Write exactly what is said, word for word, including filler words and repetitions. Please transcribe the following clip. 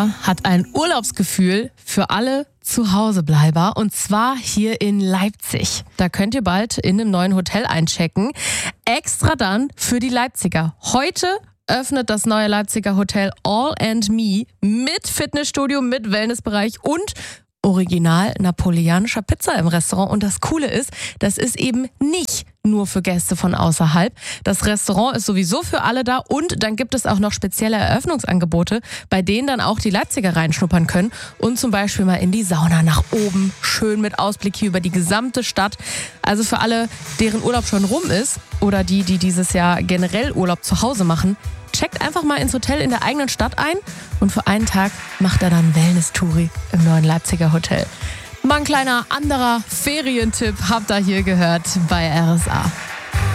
R S A hat ein Urlaubsgefühl für alle Zuhausebleiber und zwar hier in Leipzig. Da könnt ihr bald in einem neuen Hotel einchecken. Extra dann für die Leipziger. Heute öffnet das neue Leipziger Hotel All and Me mit Fitnessstudio, mit Wellnessbereich und original napoleonischer Pizza im Restaurant. Und das Coole ist, das ist eben nicht nur für Gäste von außerhalb. Das Restaurant ist sowieso für alle da und dann gibt es auch noch spezielle Eröffnungsangebote, bei denen dann auch die Leipziger reinschnuppern können und zum Beispiel mal in die Sauna nach oben, schön mit Ausblick hier über die gesamte Stadt. Also für alle, deren Urlaub schon rum ist oder die, die dieses Jahr generell Urlaub zu Hause machen, checkt einfach mal ins Hotel in der eigenen Stadt ein und für einen Tag macht er dann Wellness-Touri im neuen Leipziger Hotel. Mal ein kleiner anderer Ferientipp habt ihr hier gehört bei R S A.